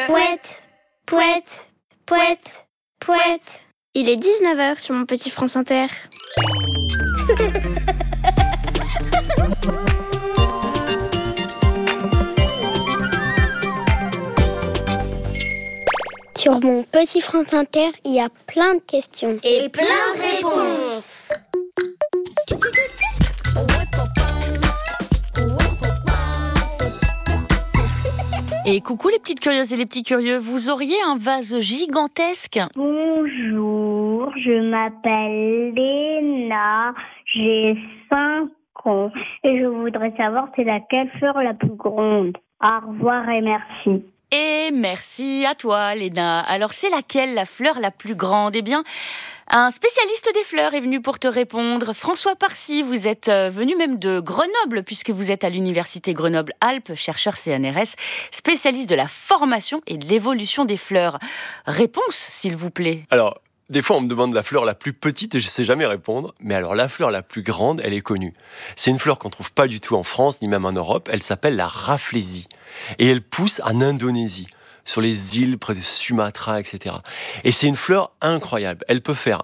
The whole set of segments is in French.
Pouette, pouette, pouette, pouette. Il est 19h sur mon petit France Inter. Sur mon petit France Inter, il y a plein de questions. Et plein de réponses. Et coucou les petites curieuses et les petits curieux, vous auriez un vase gigantesque? Bonjour, je m'appelle Léna, j'ai 5 ans et je voudrais savoir c'est laquelle fleur la plus grande. Au revoir et merci. Et merci à toi Léna. Alors c'est laquelle la fleur la plus grande? Eh bien, un spécialiste des fleurs est venu pour te répondre. François Parcy, vous êtes venu même de Grenoble, puisque vous êtes à l'université Grenoble-Alpes, chercheur CNRS, spécialiste de la formation et de l'évolution des fleurs. Réponse, s'il vous plaît. Alors, des fois, on me demande la fleur la plus petite et je ne sais jamais répondre. Mais alors, la fleur la plus grande, elle est connue. C'est une fleur qu'on ne trouve pas du tout en France, ni même en Europe. Elle s'appelle la Rafflesie. Et elle pousse en Indonésie, sur les îles près de Sumatra, etc. Et c'est une fleur incroyable. Elle peut faire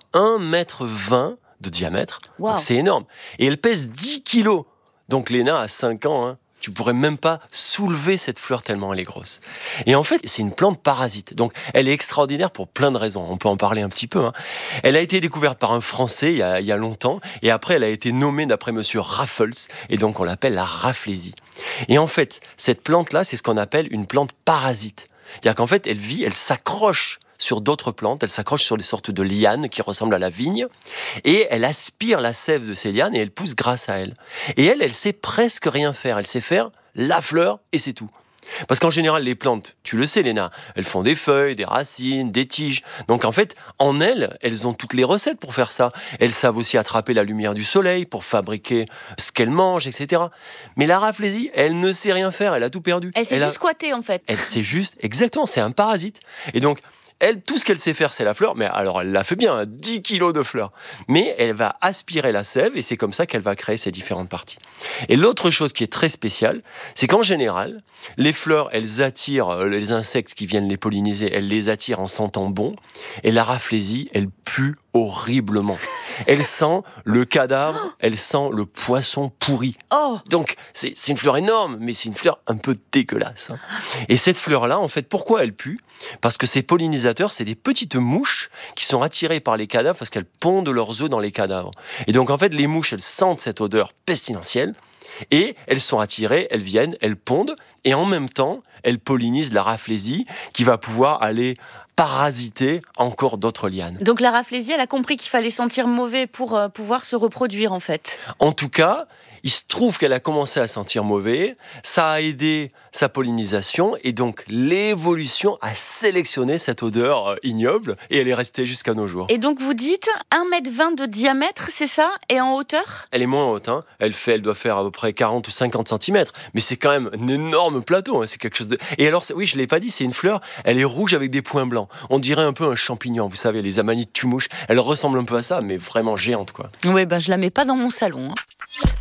1,20 m de diamètre. Wow. Donc c'est énorme. Et elle pèse 10 kilos. Donc Léna a 5 ans, tu pourrais même pas soulever cette fleur tellement elle est grosse. Et en fait, c'est une plante parasite. Donc, elle est extraordinaire pour plein de raisons. On peut en parler un petit peu. Elle a été découverte par un Français il y a longtemps. Et après, elle a été nommée d'après monsieur Raffles. Et donc, on l'appelle la Rafflesie. Et en fait, cette plante-là, c'est ce qu'on appelle une plante parasite. C'est-à-dire qu'en fait, elle s'accroche sur d'autres plantes, elle s'accroche sur des sortes de lianes qui ressemblent à la vigne, et elle aspire la sève de ces lianes et elle pousse grâce à elle. Et elle sait presque rien faire, elle sait faire la fleur et c'est tout. Parce qu'en général, les plantes, tu le sais Léna, elles font des feuilles, des racines, des tiges. Donc en fait, en elles ont toutes les recettes pour faire ça. Elles savent aussi attraper la lumière du soleil pour fabriquer ce qu'elles mangent, etc. Mais la Rafflesie, elle ne sait rien faire, elle a tout perdu. Elle s'est juste squattée en fait. Elle sait juste, exactement, c'est un parasite. Et donc, elle, tout ce qu'elle sait faire, c'est la fleur. Mais alors, elle la fait bien, 10 kilos de fleurs. Mais elle va aspirer la sève et c'est comme ça qu'elle va créer ces différentes parties. Et l'autre chose qui est très spéciale, c'est qu'en général, les fleurs, elles attirent les insectes qui viennent les polliniser. Elles les attirent en sentant bon. Et la Rafflesie, elle pue horriblement. Elle sent le cadavre, elle sent le poisson pourri. Oh. Donc, c'est une fleur énorme, mais c'est une fleur un peu dégueulasse. Et cette fleur-là, en fait, pourquoi elle pue ? Parce que ces pollinisateurs, c'est des petites mouches qui sont attirées par les cadavres parce qu'elles pondent leurs œufs dans les cadavres. Et donc, en fait, les mouches, elles sentent cette odeur pestilentielle et elles sont attirées, elles viennent, elles pondent et en même temps, elles pollinisent la Rafflesie qui va pouvoir aller parasiter encore d'autres lianes. Donc la Rafflesie, elle a compris qu'il fallait sentir mauvais pour pouvoir se reproduire en fait. En tout cas, il se trouve qu'elle a commencé à sentir mauvais, ça a aidé sa pollinisation et donc l'évolution a sélectionné cette odeur ignoble et elle est restée jusqu'à nos jours. Et donc vous dites 1,20 m de diamètre, c'est ça? Et en hauteur? Elle est moins haute, elle doit faire à peu près 40 ou 50 cm, mais c'est quand même un énorme plateau, c'est quelque chose de... Et alors, oui, je ne l'ai pas dit, c'est une fleur, elle est rouge avec des points blancs. On dirait un peu un champignon, vous savez, les amanites tumouches, elle ressemble un peu à ça, mais vraiment géante, quoi. Oui, je la mets pas dans mon salon.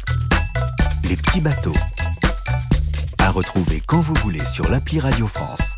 Les petits bateaux. À retrouver quand vous voulez sur l'appli Radio France.